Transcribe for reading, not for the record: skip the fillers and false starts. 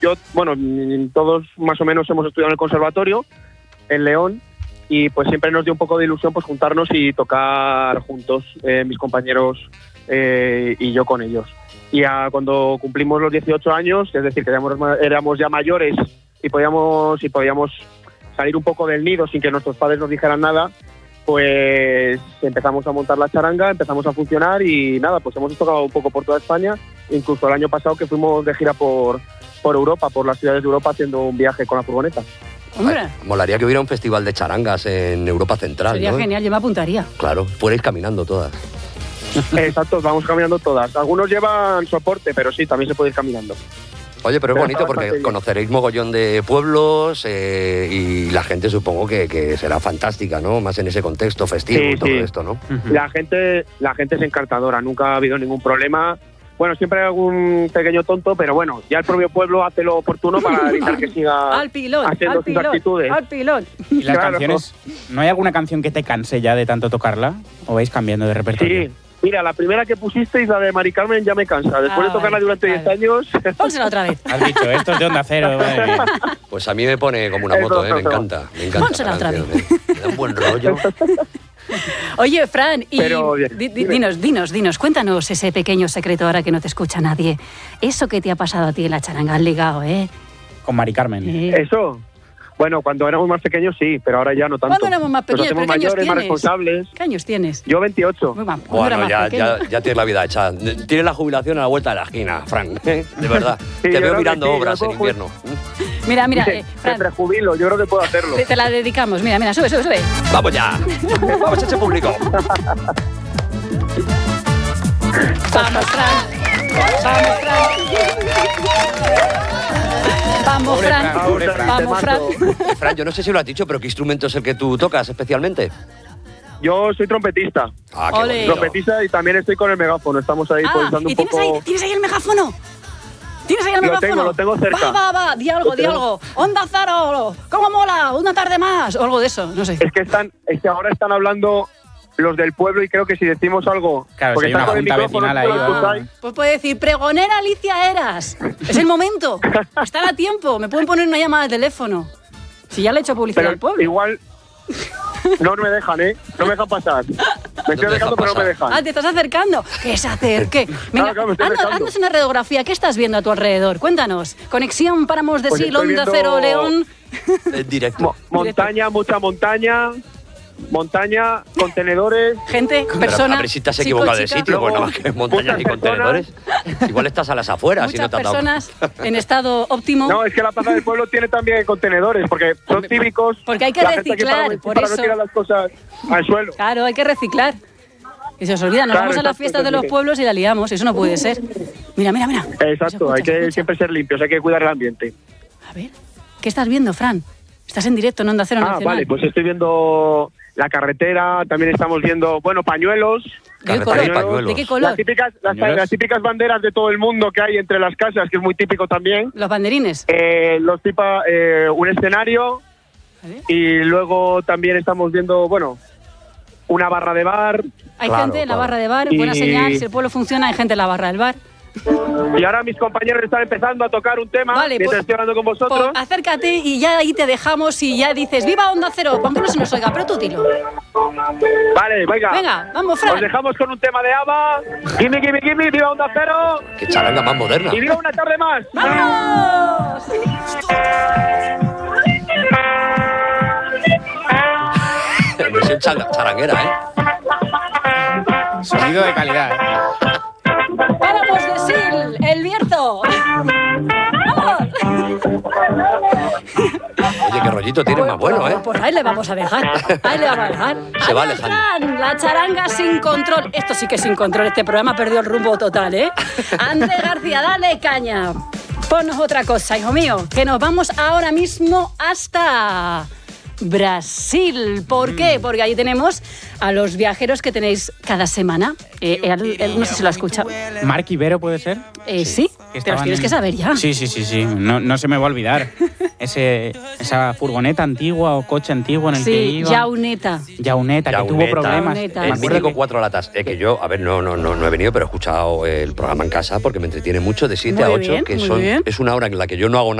todos más o menos hemos estudiado en el conservatorio, en León, y pues siempre nos dio un poco de ilusión pues juntarnos y tocar juntos, mis compañeros y yo con ellos. Y cuando cumplimos los 18 años, es decir, que éramos ya mayores y podíamos salir un poco del nido sin que nuestros padres nos dijeran nada, pues empezamos a montar la charanga, empezamos a funcionar y nada, pues hemos tocado un poco por toda España, incluso el año pasado que fuimos de gira por Europa, por las ciudades de Europa, haciendo un viaje con la furgoneta. Hombre. Molaría que hubiera un festival de charangas en Europa Central. Sería genial, yo me apuntaría. Claro, podéis caminando todas. Exacto, vamos caminando todas. Algunos llevan soporte, pero sí, también se puede ir caminando. Oye, pero es bonito porque conoceréis mogollón de pueblos y la gente supongo que será fantástica, ¿no? Más en ese contexto festivo y todo esto, ¿no? La gente es encantadora, nunca ha habido ningún problema. Bueno, siempre hay algún pequeño tonto, pero bueno, ya el propio pueblo hace lo oportuno para evitar que siga haciendo sus actitudes. Al pilón. ¿Y las canciones? ¿No hay alguna canción que te canse ya de tanto tocarla? ¿O vais cambiando de repertorio? Sí. Mira, la primera que pusisteis, la de Mari Carmen, ya me cansa. Después de tocarla durante 10 años... Pónsela otra vez. Has dicho, esto es de Onda Cero. Pues a mí me pone como una moto, me encanta. Pónsela otra vez. Me da un buen rollo. Oye, Fran, y pero, dinos, cuéntanos ese pequeño secreto ahora que no te escucha nadie. Eso que te ha pasado a ti en la charanga, has ligado, ¿eh? Con Mari Carmen. Eso... Bueno, cuando éramos más pequeños sí, pero ahora ya no tanto. ¿Cuándo éramos más pequeños? Nos hacemos mayores, más responsables. ¿Qué años tienes? Yo 28. Bueno, ya tienes la vida hecha. Tienes la jubilación a la vuelta de la esquina, Fran. De verdad. Sí, te veo mirando obras en invierno. Mira, Fran. Me prejubilo, yo creo que puedo hacerlo. Te la dedicamos. Mira, sube. ¡Vamos ya! ¡Vamos a ese público! ¡Vamos, Fran! Vamos, Fran. Fran, yo no sé si lo has dicho, pero ¿qué instrumento es el que tú tocas especialmente? Yo soy trompetista. Ah, qué bonito. Trompetista y también estoy con el megáfono. Estamos ahí improvisando un poco. ¿Tienes ahí el megáfono? ¿Tienes ahí el megáfono? Lo tengo cerca. Va, di algo. Onda Cero, ¿cómo mola? Una tarde más, o algo de eso, no sé. Es que ahora están hablando los del pueblo y creo que si decimos algo... Claro, si hay una junta vecinal ahí. Pues puede decir, pregonera Alicia Eras. Es el momento. Están a tiempo. Me pueden poner una llamada de teléfono. Si ya le he hecho publicidad al pueblo. Igual... No me dejan, ¿eh? No me dejan pasar. Me estoy acercando, pero no me dejan. Ah, ¿te estás acercando? Que se acerque. Venga, haznos una radiografía. ¿Qué estás viendo a tu alrededor? Cuéntanos. Conexión Páramos de Sil, Onda Cero, León. En directo. Montaña, mucha montaña. Montaña, contenedores... Gente, personas... A ver si te has equivocado de sitio, pues nada más que montañas y contenedores. Igual estás a las afueras. Muchas si no te has dado. personas en estado óptimo. No, es que la plaza del pueblo tiene también contenedores, porque son típicos... Porque hay que reciclar, por eso... Para no tirar las cosas al suelo. Claro, hay que reciclar. Y se os olvida, nos vamos a las fiestas de los pueblos y la liamos. Eso no puede ser. Mira. Exacto, hay que siempre ser limpios, hay que cuidar el ambiente. A ver, ¿qué estás viendo, Fran? Estás en directo en Onda Cero Nacional. Vale, pues estoy viendo... La carretera, también estamos viendo, pañuelos. ¿De qué color? ¿De qué color? Las típicas banderas de todo el mundo que hay entre las casas, que es muy típico también. Los banderines. Un escenario. Y luego también estamos viendo, una barra de bar. Hay gente en la barra de bar, buena señal. Si el pueblo funciona, hay gente en la barra del bar. Y ahora mis compañeros están empezando a tocar un tema mientras estoy hablando con vosotros. Acércate y ya ahí te dejamos y ya dices ¡Viva Onda Cero! Aunque no se nos oiga, pero tú dilo. Vale, venga, vamos, Fran. Os dejamos con un tema de ABBA. Gimme, gimme, gimme, ¡Viva Onda Cero! ¡Qué charanga más moderna! ¡Y viva una tarde más! ¡Vamos! Versión charanguera, ¿eh? Sonido de calidad. ¡Páramos de Sil! ¡El Bierzo! ¡Vamos! Oye, qué rollito tiene más bueno, ¿eh? Pues ahí le vamos a dejar. Se va alejando. Fran, la charanga sin control. Esto sí que es sin control. Este programa perdió el rumbo total, ¿eh? Andrés García, dale caña. Ponnos otra cosa, hijo mío. Que nos vamos ahora mismo hasta Brasil. ¿Por qué? Porque ahí tenemos a los viajeros que tenéis cada semana. Él no sé si lo ha escuchado. ¿Marc Ibero puede ser? Sí, te los tienes que saber ya. Sí. No se me va a olvidar. Esa furgoneta antigua o coche antiguo en el que iba. Yauneta, que tuvo problemas. El mítico 4 latas. Que yo, a ver, no he venido, pero he escuchado el programa en casa porque me entretiene mucho de 7 a 8, que es una hora en la que yo no hago nada.